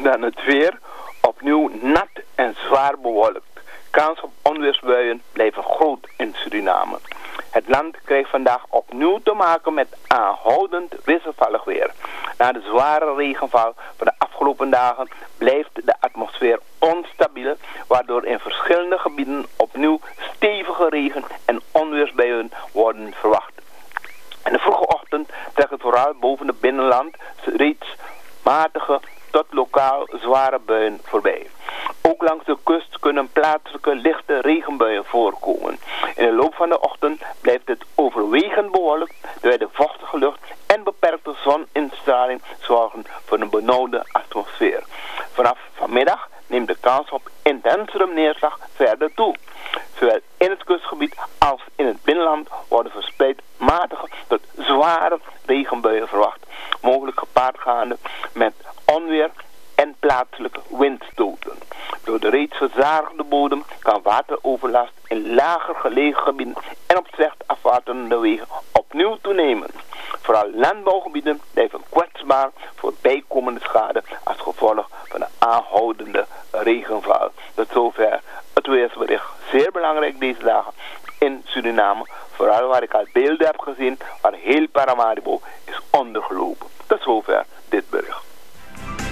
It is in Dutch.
Dan het weer. Opnieuw nat en zwaar bewolkt. Kans op onweersbuien blijven groot in Suriname. Het land krijgt vandaag opnieuw te maken met aanhoudend wisselvallig weer. Na de zware regenval van de afgelopen dagen blijft de atmosfeer onstabiel, waardoor in verschillende gebieden opnieuw stevige regen- en onweersbuien worden verwacht. In de vroege ochtend trekt het vooral boven het binnenland reeds matige tot lokaal zware buien voorbij. Ook langs de kust kunnen plaatselijke lichte regenbuien voorkomen. In de loop van de ochtend blijft het overwegend bewolkt, terwijl de vochtige lucht en beperkte zoninstraling zorgen voor een benauwde atmosfeer. Vanaf vanmiddag neemt de kans op intensere neerslag verder toe. Zowel in het kustgebied als in het binnenland worden verspreid matige tot zware regenbuien verwacht. Mogelijk gepaardgaande met onweer en plaatselijke windstoten. Door de reeds verzadigde bodem kan wateroverlast in lager gelegen gebieden en op slecht afwaterende wegen opnieuw toenemen. Vooral landbouwgebieden blijven kwetsbaar voor bijkomende schade als gevolg van de aanhoudende regenval. Tot zover het weersbericht. Zeer belangrijk deze dagen in Suriname. Vooral waar ik al beelden heb gezien waar heel Paramaribo is ondergelopen. Tot zover dit bericht.